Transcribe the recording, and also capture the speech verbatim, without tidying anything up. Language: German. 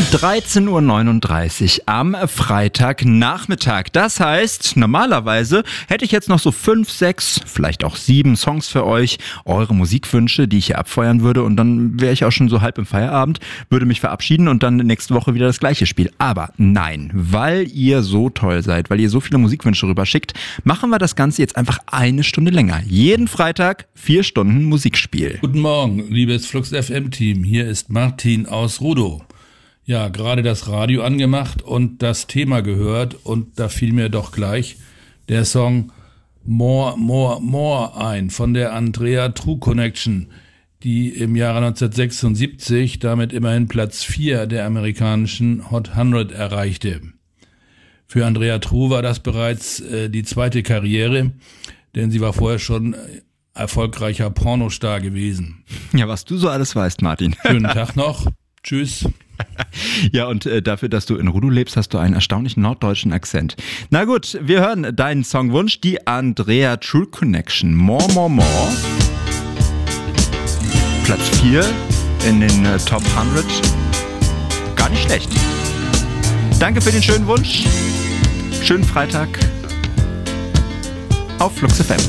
dreizehn Uhr neununddreißig am Freitagnachmittag. Das heißt, normalerweise hätte ich jetzt noch so fünf, sechs, vielleicht auch sieben Songs für euch, eure Musikwünsche, die ich hier abfeuern würde, und dann wäre ich auch schon so halb im Feierabend, würde mich verabschieden und dann nächste Woche wieder das gleiche Spiel. Aber nein, weil ihr so toll seid, weil ihr so viele Musikwünsche rüberschickt, machen wir das Ganze jetzt einfach eine Stunde länger. Jeden Freitag vier Stunden Musikspiel. Guten Morgen, liebes Flux F M-Team. Hier ist Martin aus Rudow. Ja, gerade das Radio angemacht und das Thema gehört, und da fiel mir doch gleich der Song More, More, More ein von der Andrea True Connection, die im Jahre neunzehnhundertsechsundsiebzig damit immerhin Platz vier der amerikanischen Hot hundert erreichte. Für Andrea True war das bereits äh, die zweite Karriere, denn sie war vorher schon erfolgreicher Pornostar gewesen. Ja, was du so alles weißt, Martin. Schönen Tag noch. Tschüss. Ja, und äh, dafür, dass du in Rudow lebst, hast du einen erstaunlichen norddeutschen Akzent. Na gut, wir hören deinen Songwunsch, die Andrea True Connection. More, more, more. Platz vier in den äh, Top hundert. Gar nicht schlecht. Danke für den schönen Wunsch. Schönen Freitag auf Flux F M.